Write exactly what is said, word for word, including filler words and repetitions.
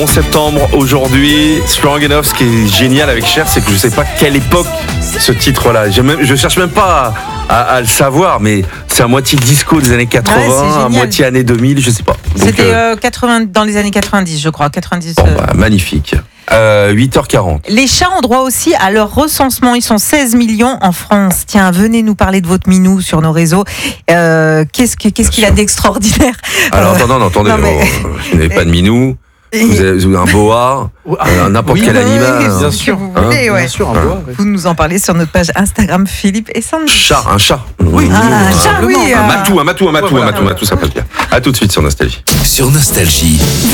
onze septembre aujourd'hui, Strong Enough. Ce qui est génial avec Cher, c'est que je sais pas quelle époque ce titre-là. J'ai même, je cherche même pas à, à, à le savoir, mais c'est à moitié disco des années quatre-vingts, Ouais, à moitié années deux mille, je sais pas. Donc, C'était euh, euh, quatre-vingts, dans les années quatre-vingt-dix, je crois. quatre-vingt-dix. bon, euh. bah, magnifique. Euh, huit heures quarante. Les chats ont droit aussi à leur recensement. Ils sont seize millions en France. Tiens, venez nous parler de votre minou sur nos réseaux. Euh, qu'est-ce que, qu'est-ce qu'il a sûr. d'extraordinaire? Alors, Euh, attendez, non, attendez, non, mais- oh, vous n'avez pas de minou, vous avez, vous avez un boa, euh, n'importe Oui, quel oui, animal. oui, hein. bien ce que sûr. vous Hein, voulez, ouais. Bien sûr, un bois. ouais. Vous nous en parlez sur notre page Instagram, Philippe et Sandy. Chat, un chat. Oui, Ah, un un chat, oui. Un euh, matou, un matou, un matou, Ouais, voilà. un matou, un matou, ça peut être bien. À tout de suite sur Nostalgie. Sur Nostalgie.